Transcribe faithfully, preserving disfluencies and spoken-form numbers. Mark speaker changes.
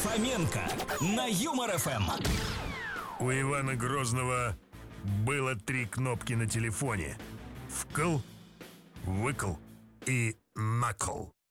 Speaker 1: Фоменко на Юмор ФМ.
Speaker 2: У Ивана Грозного было три кнопки на телефоне: вкл, выкл и накл.